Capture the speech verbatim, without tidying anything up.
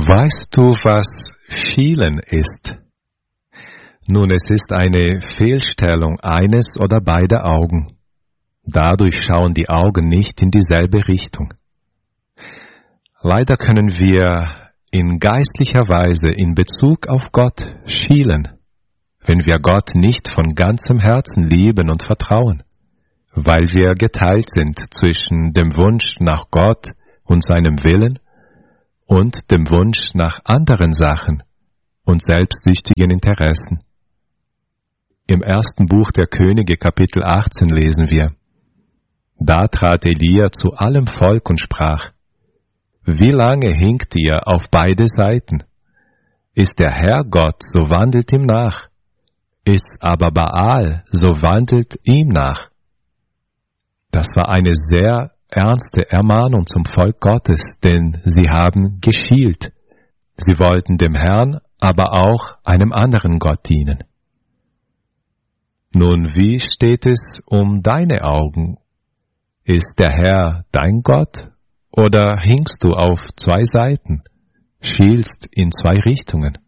Weißt du, was Schielen ist? Nun, es ist eine Fehlstellung eines oder beider Augen. Dadurch schauen die Augen nicht in dieselbe Richtung. Leider können wir in geistlicher Weise in Bezug auf Gott schielen, wenn wir Gott nicht von ganzem Herzen lieben und vertrauen, weil wir geteilt sind zwischen dem Wunsch nach Gott und seinem Willen und dem Wunsch nach anderen Sachen und selbstsüchtigen Interessen. Im ersten Buch der Könige, Kapitel achtzehn, lesen wir: Da trat Elia zu allem Volk und sprach: Wie lange hinkt ihr auf beide Seiten? Ist der Herr Gott, so wandelt ihm nach. Ist aber Baal, so wandelt ihm nach. Das war eine sehr ernste Ermahnung zum Volk Gottes, denn sie haben geschielt. Sie wollten dem Herrn, aber auch einem anderen Gott dienen. Nun, wie steht es um deine Augen? Ist der Herr dein Gott, oder hinkst du auf zwei Seiten, schielst in zwei Richtungen?